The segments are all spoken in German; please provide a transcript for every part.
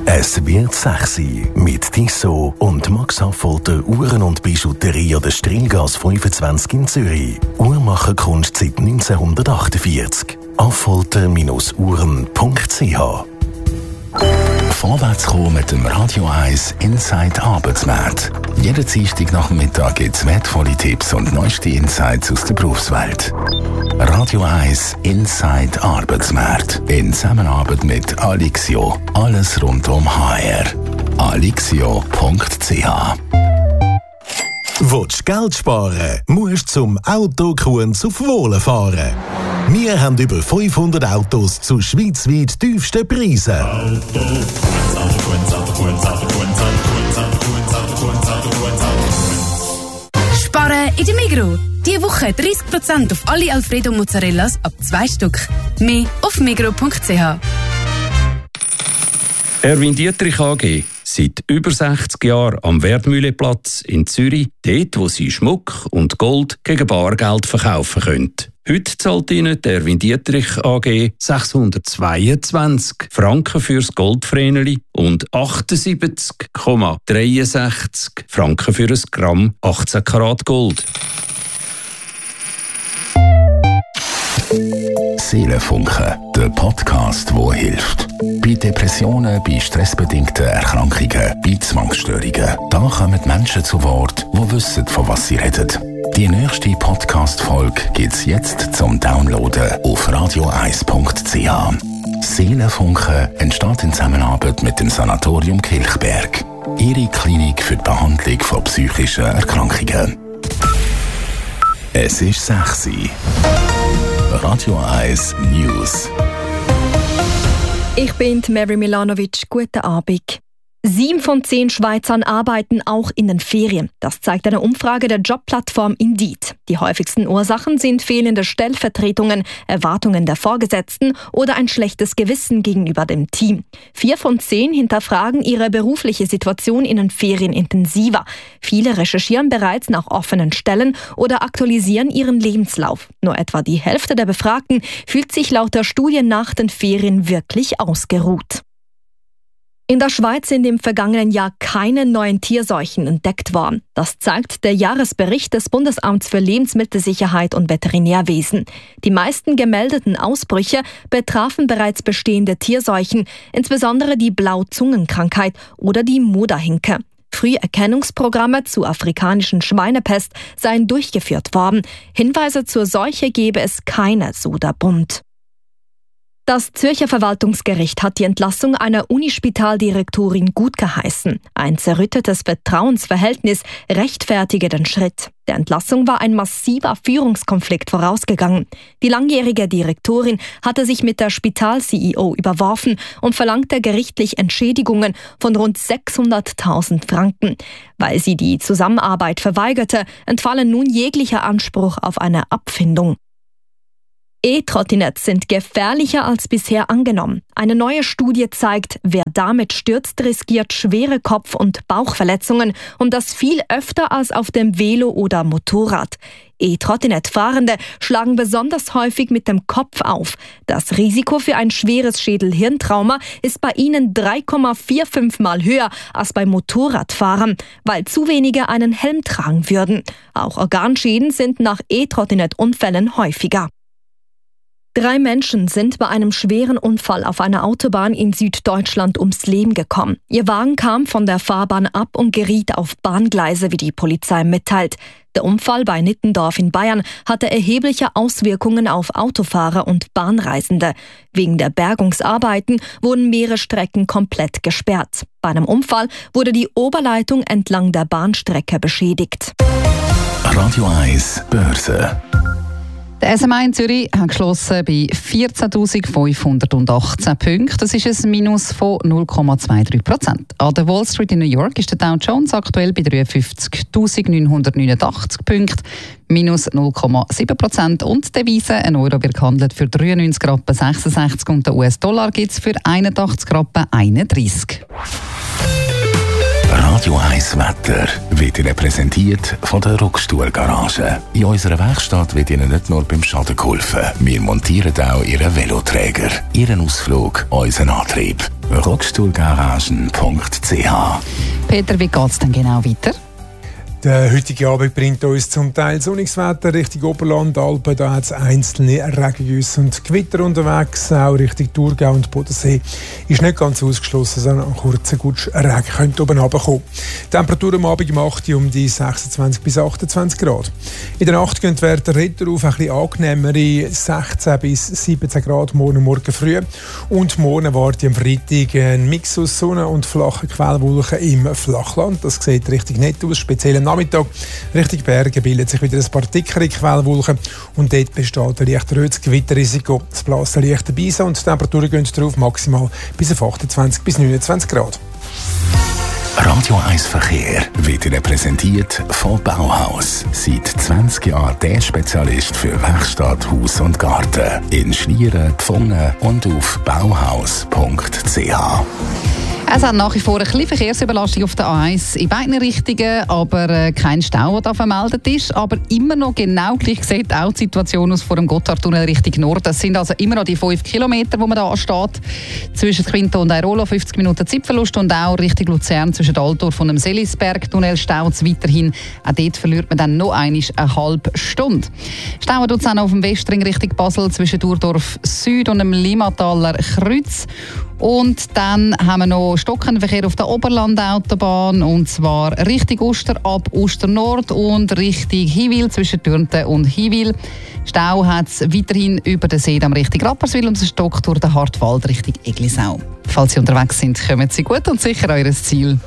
Es wird sexy mit Tissot und Max Affolter Uhren und Bijouterie an der Strilgas 25 in Zürich. Uhrmacherkunst seit 1948. affolter-uhren.ch. Vorwärts kommen mit dem Radio 1 Inside Arbeitsmarkt. Jeden Dienstag nach dem Mittag gibt es wertvolle Tipps und neueste Insights aus der Berufswelt. Radio 1 Inside Arbeitsmarkt. In Zusammenarbeit mit Alixio. Alles rund um HR. alixio.ch. Willst du Geld sparen? Musst zum Autokunz auf Wohlen fahren. Wir haben über 500 Autos zu schweizweit tiefsten Preisen. Sparen in der Migros. Diese Woche 30% auf alle Alfredo Mozzarellas ab 2 Stück. Mehr auf migros.ch. Erwin Dietrich AG. Seit über 60 Jahren am Wertmühleplatz in Zürich, dort wo Sie Schmuck und Gold gegen Bargeld verkaufen können. Heute zahlt Ihnen der Erwin Dietrich AG 622 Franken fürs Goldvreneli und 78,63 Franken für ein Gramm 18 Karat Gold. Seelenfunken, der Podcast, der hilft. Bei Depressionen, bei stressbedingten Erkrankungen, bei Zwangsstörungen. Da kommen Menschen zu Wort, die wissen, von was sie reden. Die nächste Podcast-Folge gibt es jetzt zum Downloaden auf radio1.ch. Seelenfunken entsteht in Zusammenarbeit mit dem Sanatorium Kilchberg. Ihre Klinik für die Behandlung von psychischen Erkrankungen. Es ist 6 Uhr. Radio 1 News. Ich bin Mary Milanovic. Guten Abend. 7 von 10 Schweizern arbeiten auch in den Ferien. Das zeigt eine Umfrage der Jobplattform Indeed. Die häufigsten Ursachen sind fehlende Stellvertretungen, Erwartungen der Vorgesetzten oder ein schlechtes Gewissen gegenüber dem Team. 4 von 10 hinterfragen ihre berufliche Situation in den Ferien intensiver. Viele recherchieren bereits nach offenen Stellen oder aktualisieren ihren Lebenslauf. Nur etwa die Hälfte der Befragten fühlt sich laut der Studie nach den Ferien wirklich ausgeruht. In der Schweiz sind im vergangenen Jahr keine neuen Tierseuchen entdeckt worden. Das zeigt der Jahresbericht des Bundesamts für Lebensmittelsicherheit und Veterinärwesen. Die meisten gemeldeten Ausbrüche betrafen bereits bestehende Tierseuchen, insbesondere die Blauzungenkrankheit oder die Moderhinke. Früherkennungsprogramme zur afrikanischen Schweinepest seien durchgeführt worden. Hinweise zur Seuche gebe es keine, so der Bund. Das Zürcher Verwaltungsgericht hat die Entlassung einer Unispitaldirektorin gutgeheißen. Ein zerrüttetes Vertrauensverhältnis rechtfertige den Schritt. Der Entlassung war ein massiver Führungskonflikt vorausgegangen. Die langjährige Direktorin hatte sich mit der Spital-CEO überworfen und verlangte gerichtlich Entschädigungen von rund 600.000 Franken. Weil sie die Zusammenarbeit verweigerte, entfalle nun jeglicher Anspruch auf eine Abfindung. E-Trottinetts sind gefährlicher als bisher angenommen. Eine neue Studie zeigt, wer damit stürzt, riskiert schwere Kopf- und Bauchverletzungen und das viel öfter als auf dem Velo oder Motorrad. E-Trottinett-Fahrende schlagen besonders häufig mit dem Kopf auf. Das Risiko für ein schweres Schädel-Hirntrauma ist bei ihnen 3,45 Mal höher als bei Motorradfahrern, weil zu wenige einen Helm tragen würden. Auch Organschäden sind nach E-Trottinett-Unfällen häufiger. 3 Menschen sind bei einem schweren Unfall auf einer Autobahn in Süddeutschland ums Leben gekommen. Ihr Wagen kam von der Fahrbahn ab und geriet auf Bahngleise, wie die Polizei mitteilt. Der Unfall bei Nittendorf in Bayern hatte erhebliche Auswirkungen auf Autofahrer und Bahnreisende. Wegen der Bergungsarbeiten wurden mehrere Strecken komplett gesperrt. Bei einem Unfall wurde die Oberleitung entlang der Bahnstrecke beschädigt. Radio 1 Börse. Der SMA in Zürich hat geschlossen bei 14.518 Punkten. Das ist ein Minus von 0,23%. An der Wall Street in New York ist der Dow Jones aktuell bei 53.989 Punkten, minus 0,7%. Und die Devise, ein Euro wird gehandelt für 93,66 Rappen und der US-Dollar gibt es für 81,31 Rappen. Radio 1 Wetter wird Ihnen präsentiert von der Rockstuhl-Garage. In unserer Werkstatt wird Ihnen nicht nur beim Schaden geholfen. Wir montieren auch Ihren Veloträger, Ihren Ausflug, unseren Antrieb. Rockstuhlgaragen.ch. Peter, wie geht es denn genau weiter? Der heutige Abend bringt uns zum Teil sonniges Wetter Richtung Oberland, Alpen. Da hat es einzelne Regengüsse und Gewitter unterwegs. Auch Richtung Thurgau und Bodensee ist nicht ganz ausgeschlossen, sondern ein kurzer Regen könnte oben runterkommen. Die Temperatur am Abend um 8 um die 26 bis 28 Grad. In der Nacht gehen die Werte retour auf ein bisschen angenehmere 16 bis 17 Grad morgen früh. Und morgen wartet am Freitag ein Mix aus Sonne und flachen Quellwolken im Flachland. Das sieht richtig nett aus, speziell am Nachmittag Richtung Berge bildet sich wieder ein paar dickere Quellwolken und dort besteht ein leicht erhöhtes Gewitterrisiko. Es bläst ein leichter Bise und die Temperaturen gehen drauf maximal bis auf 28 bis 29 Grad. Radio 1 Verkehr wird Ihnen präsentiert von Bauhaus. Seit 20 Jahren der Spezialist für Werkstatt, Haus und Garten. In Schlieren, Pfungen und auf bauhaus.ch. Es hat nach wie vor ein bisschen Verkehrsüberlastung auf der A1 in beiden Richtungen, aber kein Stau, der da vermeldet ist. Aber immer noch genau gleich sieht auch die Situation aus vor dem Gotthardtunnel Richtung Norden. Es sind also immer noch die 5 Kilometer, wo man da steht. Zwischen Quinto und Airolo 50 Minuten Zeitverlust und auch Richtung Luzern zwischen Altdorf und dem Selisberg-Tunnel staut es weiterhin. Auch dort verliert man dann noch eine halbe Stunde. Stauen tut es auch noch auf dem Westring Richtung Basel zwischen Thurdorf Süd und dem Limmataler Kreuz. Und dann haben wir noch stockenden Verkehr auf der Oberlandautobahn, und zwar Richtung Oster ab Oster Nord und Richtung Hiwil zwischen Dürnten und Hiwil. Stau hat es weiterhin über den Seedamm Richtung Rapperswil und es stockt durch den Hartwald Richtung Eglisau. Falls Sie unterwegs sind, kommen Sie gut und sicher an Ihr Ziel.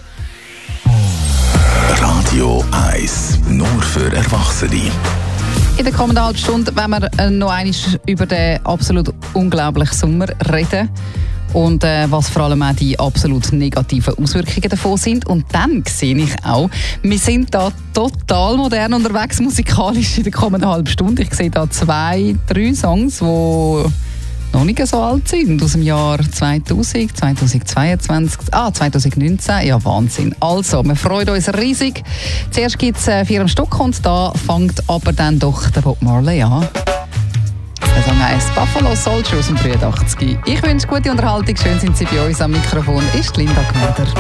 Radio 1, nur für Erwachsene. In der kommenden halben Stunde werden wir noch einmal über den absolut unglaublichen Sommer reden. Und was vor allem auch die absolut negativen Auswirkungen davon sind. Und dann sehe ich auch, wir sind da total modern unterwegs musikalisch in der kommenden halben Stunde. Ich sehe da 2, 3 Songs, die noch nicht so alt sind, aus dem Jahr 2000, 2022, 2019. Ja, Wahnsinn. Also, wir freuen uns riesig. Zuerst gibt es 4 am Stück und da fängt aber dann doch der Bob Marley an. Der Song heisst Buffalo Soldier aus dem 83. Ich wünsche gute Unterhaltung. Schön sind Sie bei uns am Mikrofon. Ist Linda Gmeder.